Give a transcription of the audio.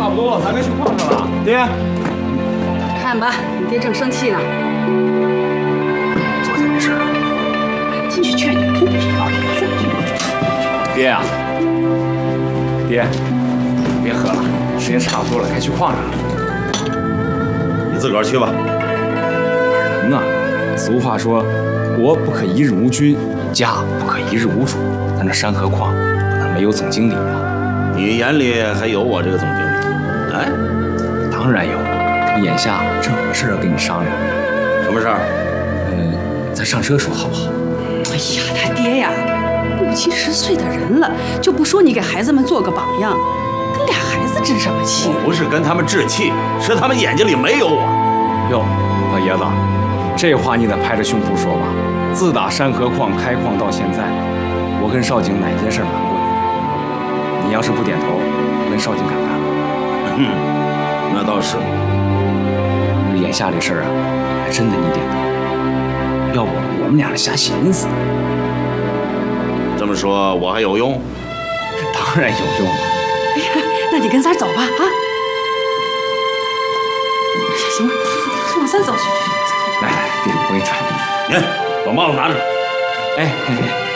差不多了，咱该去矿上了。爹， 看吧，你爹正生气呢。 昨天的事儿， 进去劝劝。 爹呀，爹，别喝了，时间差不多了，该去矿上了。 你自个儿去吧。 人啊，俗话说，国不可一日无君，家不可一日无主。咱这山河矿不能没有总经理啊。 你眼里还有我这个总经理？哎， 当然有。眼下正有个事儿要跟你商量。 什么事儿？ 咱上车说好不好？ 哎呀，他爹呀，60、70岁的人了，就不说你给孩子们做个榜样，跟俩孩子置什么气？ 不是跟他们置气，是他们眼睛里没有我。 哟，老爷子，这话你得拍着胸脯说吧。自打山河矿开矿到现在，我跟少景哪件事瞒过你？你要是不点头，我跟少景敢干？ 那倒是。 眼下这事儿啊，还真得你点头，要不我们俩瞎寻思。 这么说，我还有用？ 当然有用了。 哎呀，那你跟咱走吧啊！行了，往3走去。 来，爹，我给你穿。 把帽子拿着。 哎。